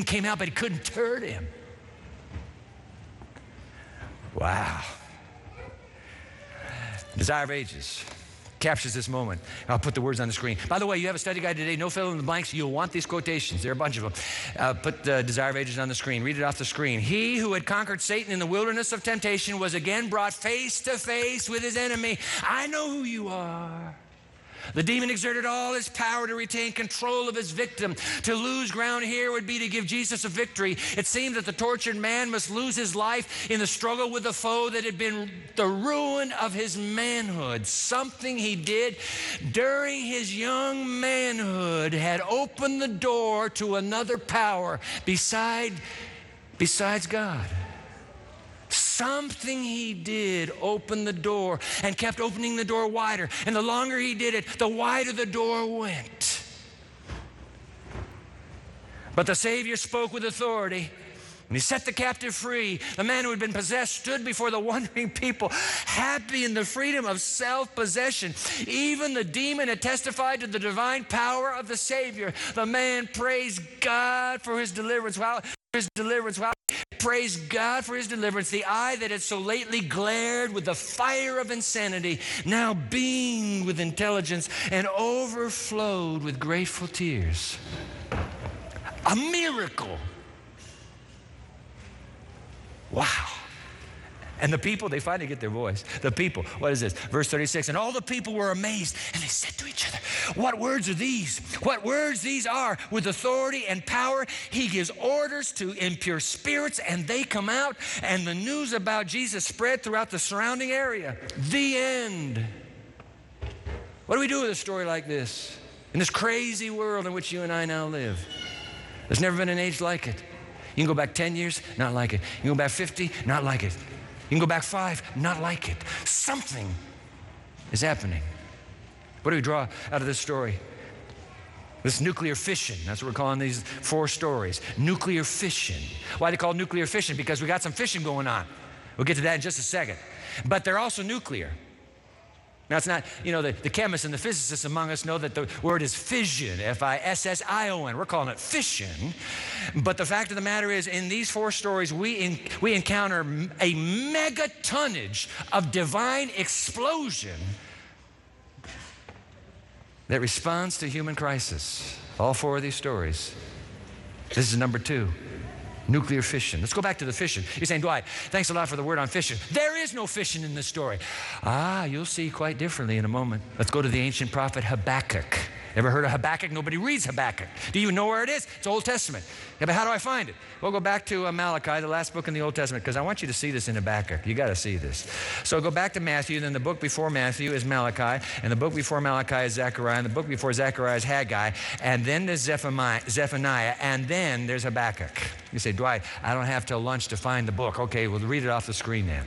came out, but it couldn't hurt him. Wow. Desire of Ages captures this moment. I'll put the words on the screen. By the way, you have a study guide today, no fill in the blanks. You'll want these quotations. There are a bunch of them. Put the Desire of Ages on the screen. Read it off the screen. He who had conquered Satan in the wilderness of temptation was again brought face to face with his enemy. I know who you are. The demon exerted all his power to retain control of his victim. To lose ground here would be to give Jesus a victory. It seemed that the tortured man must lose his life in the struggle with the foe that had been the ruin of his manhood. Something he did during his young manhood had opened the door to another power besides God. Something he did opened the door and kept opening the door wider. And the longer he did it, the wider the door went. But the Savior spoke with authority, and he set the captive free. The man who had been possessed stood before the wondering people, happy in the freedom of self-possession. Even the demon had testified to the divine power of the Savior. The man praised God for his deliverance. Praise God for his deliverance. The eye that had so lately glared with the fire of insanity now beamed with intelligence and overflowed with grateful tears. A miracle. Wow. And the people, they finally get their voice. The people, what is this? Verse 36, and all the people were amazed, and they said to each other, what words are these? What words these are? With authority and power, he gives orders to impure spirits, and they come out, and the news about Jesus spread throughout the surrounding area. The end. What do we do with a story like this? In this crazy world in which you and I now live. There's never been an age like it. You can go back 10 years, not like it. You can go back 50, not like it. You can go back 5, not like it. Something is happening. What do we draw out of this story? This nuclear fission. That's what we're calling these 4 stories. Nuclear fission. Why are they called nuclear fission? Because we got some fission going on. We'll get to that in just a second. But they're also nuclear. Now, it's not, the chemists and the physicists among us know that the word is fission, F-I-S-S-I-O-N. We're calling it fission. But the fact of the matter is, in these 4 stories, we encounter a megatonnage of divine explosion that responds to human crisis. All 4 of these stories. This is number 2. Nuclear fission. Let's go back to the fission. You're saying, Dwight, thanks a lot for the word on fission. There is no fission in this story. You'll see quite differently in a moment. Let's go to the ancient prophet Habakkuk. Ever heard of Habakkuk? Nobody reads Habakkuk. Do you even know where it is? It's Old Testament. Yeah, but how do I find it? We'll go back to Malachi, the last book in the Old Testament, because I want you to see this in Habakkuk. You got to see this. So go back to Matthew, then the book before Matthew is Malachi, and the book before Malachi is Zechariah, and the book before Zechariah is Haggai, and then there's Zephaniah, and then there's Habakkuk. You say, Dwight, I don't have till lunch to find the book. Okay, we'll read it off the screen then.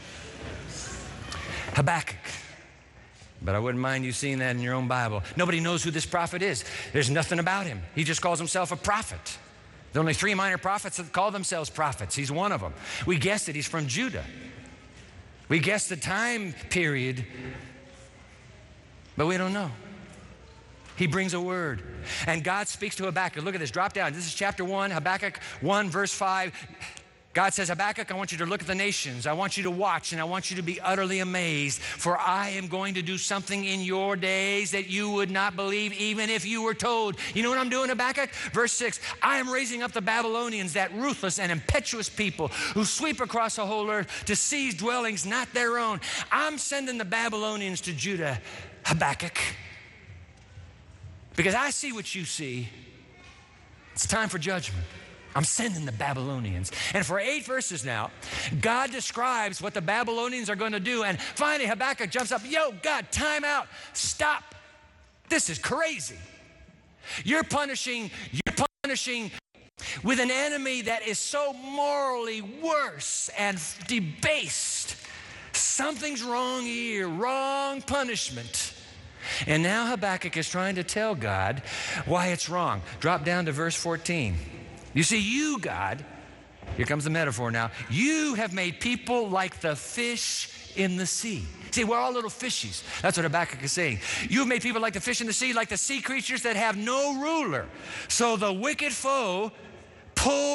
Habakkuk. But I wouldn't mind you seeing that in your own Bible. Nobody knows who this prophet is. There's nothing about him. He just calls himself a prophet. There are only 3 minor prophets that call themselves prophets. He's one of them. We guessed it. He's from Judah. We guessed the time period, but we don't know. He brings a word. And God speaks to Habakkuk. Look at this. Drop down. This is chapter 1, Habakkuk 1, verse 5. God says, Habakkuk, I want you to look at the nations. I want you to watch, and I want you to be utterly amazed, for I am going to do something in your days that you would not believe even if you were told. You know what I'm doing, Habakkuk? Verse 6, I am raising up the Babylonians, that ruthless and impetuous people who sweep across the whole earth to seize dwellings not their own. I'm sending the Babylonians to Judah, Habakkuk, because I see what you see. It's time for judgment. I'm sending the Babylonians. And for 8 verses now, God describes what the Babylonians are going to do. And finally, Habakkuk jumps up. Yo, God, time out. Stop. This is crazy. You're punishing with an enemy that is so morally worse and debased. Something's wrong here. Wrong punishment. And now Habakkuk is trying to tell God why it's wrong. Drop down to verse 14. You see, you, God, here comes the metaphor now, you have made people like the fish in the sea. See, we're all little fishies. That's what Habakkuk is saying. You've made people like the fish in the sea, like the sea creatures that have no ruler. So the wicked foe pull